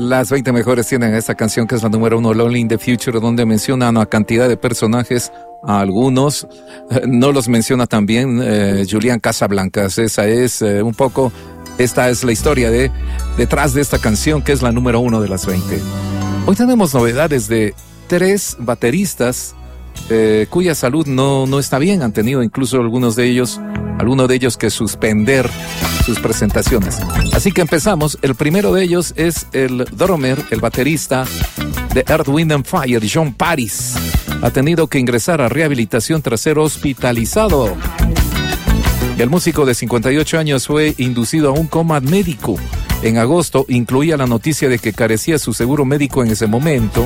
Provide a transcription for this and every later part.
Las 20 mejores tienen esta canción que es la número 1, Lonely in the Future, donde menciona una cantidad de personajes. A algunos no los menciona también Julián Casablancas. Esa es un poco, esta es la historia detrás de esta canción que es la número 1 de las 20. Hoy tenemos novedades de 3 bateristas cuya salud no está bien. Han tenido incluso algunos de ellos que suspender sus presentaciones. Así que empezamos. El primero de ellos es el drummer, el baterista de Earth, Wind and Fire, Jon Paris. Ha tenido que ingresar a rehabilitación tras ser hospitalizado. El músico de 58 años fue inducido a un coma médico. En agosto incluía la noticia de que carecía su seguro médico en ese momento.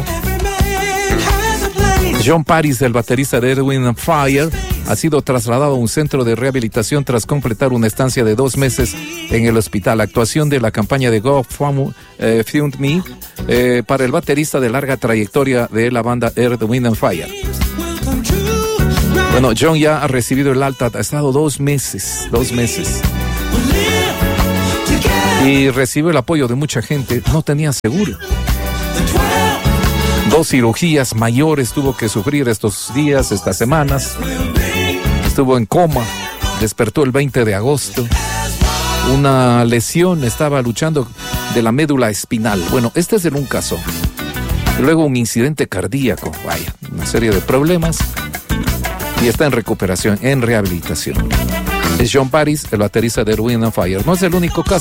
Jon Paris, el baterista de Earth, Wind and Fire, ha sido trasladado a un centro de rehabilitación tras completar una estancia de 2 meses en el hospital. Actuación de la campaña de GoFundMe para el baterista de larga trayectoria de la banda Earth, Wind and Fire. Bueno, Jon ya ha recibido el alta, ha estado 2 meses. Y recibe el apoyo de mucha gente. No tenía seguro. 2 cirugías mayores tuvo que sufrir estas semanas. Estuvo en coma, despertó el 20 de agosto. Una lesión, estaba luchando de la médula espinal. Bueno, este es en un caso. Luego un incidente cardíaco, vaya, una serie de problemas. Y está en recuperación, en rehabilitación. Es Jon Paris, el baterista de Earth, Wind and Fire. No es el único caso.